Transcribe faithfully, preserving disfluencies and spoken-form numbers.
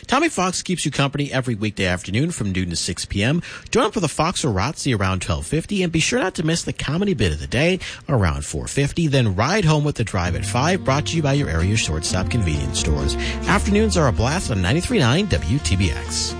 Tommy Fox keeps you company every weekday afternoon from noon to six p.m. Join up for the Fox or Razzi around twelve fifty, and be sure not to miss the comedy bit of the day around four fifty. Then ride home with the Drive at five, brought to you by your area shortstop convenience stores. Afternoons are a blast on ninety-three point nine W T B X.